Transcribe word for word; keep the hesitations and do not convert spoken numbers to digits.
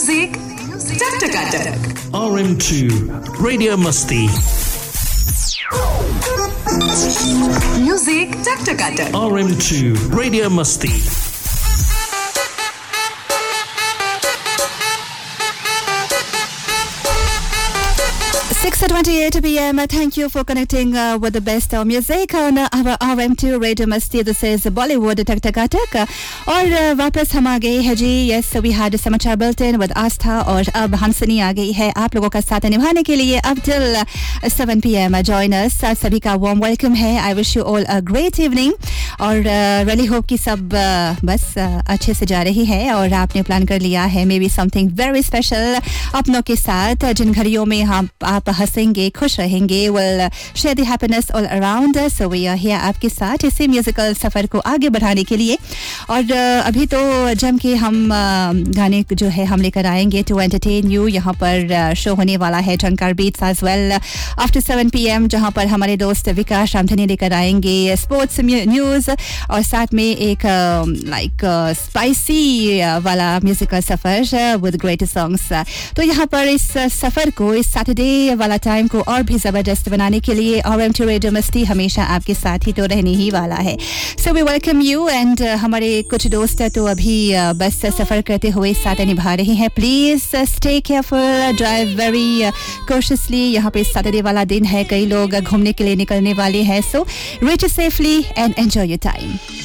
Music Chak-chak-chak. R M two Radio Musti. Music Chak-chak-chak. R M two Radio Musti. six twenty-eight p m. Thank you for connecting uh, with the best of music on uh, our R M two Radio Masti. This is Bollywood Tak Tak Tak. और uh, वापस हम आ गए हैं जी. Yes, we had समाचार bulletin with आस्था और अब हंसनी आ गई है आप लोगों का साथ निभाने के लिए up till seven p m. Join us. सभी का warm welcome है. I wish you all a great evening. और uh, really hope कि सब uh, बस uh, अच्छे से जा रही है और आपने प्लान कर लिया है maybe something very special अपनों के साथ जिन घड़ियों में हम आप हंसेंगे खुश रहेंगे will share the happiness all around us. So we are here आपके साथ इसी म्यूजिकल सफर को आगे बढ़ाने के लिए और अभी तो जम के हम गाने जो है हम लेकर आएंगे to entertain you. यहाँ पर शो होने वाला है झंकार beats as well after seven p m जहाँ पर हमारे दोस्त विकास रामधनी लेकर आएंगे स्पोर्ट्स न्यूज़ और साथ में एक लाइक स्पाइसी वाला musical suffer with great songs. तो यहाँ पर इस सफर को इस सैटरडे वाला टाइम को और भी जबरदस्त बनाने के लिए R M two रेडियो मस्ती हमेशा आपके साथ ही तो रहने ही वाला है. So we welcome you and uh, हमारे कुछ दोस्त तो अभी uh, बस सफर करते हुए साथ निभा रहे हैं. Please uh, stay careful, drive very uh, cautiously. यहाँ पे सैटरडे वाला दिन है कई लोग घूमने के लिए निकलने वाले हैं. So reach safely and enjoy your time.